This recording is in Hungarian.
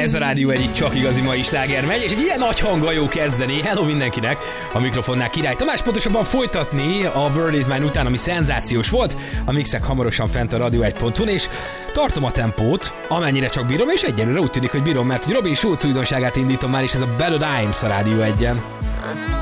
Ez a Rádió egyik csak igazi mai sláger megy, és egy ilyen nagy hanggal jó kezdeni. Hello mindenkinek! A mikrofonnál Király Tamás, pontosabban folytatni a World Is Mine után, ami szenzációs volt. A mixek hamarosan fent a radio1.hu-n, és tartom a tempót, amennyire csak bírom, és egyelőre úgy tűnik, hogy bírom, mert Robi Schulz újdonságát indítom már, és ez a Ballad Imes a Rádió 1-en.